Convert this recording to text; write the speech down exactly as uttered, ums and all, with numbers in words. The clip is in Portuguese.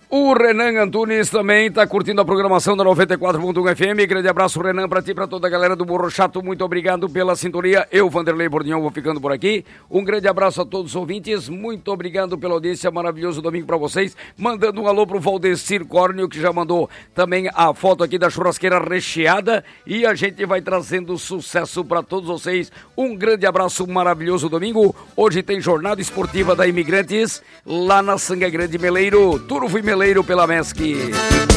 O Renan Antunes também está curtindo a programação da noventa e quatro ponto um F M. Grande abraço, Renan, para ti e para toda a galera do Morro Chato. Muito obrigado pela sintonia. Eu, Vanderlei Bordignon, vou ficando por aqui. Um grande abraço a todos os ouvintes. Muito obrigado pela audiência. Maravilhoso domingo para vocês. Mandando um alô pro Valdecir Córneo, que já mandou também a foto aqui da churrasqueira recheada. E a gente vai trazendo sucesso para todos vocês. Um grande abraço, maravilhoso domingo. Hoje tem jornada esportiva da Imigrantes lá na Sanga Grande Meleiro. Turvo e Meleiro pela Mesc.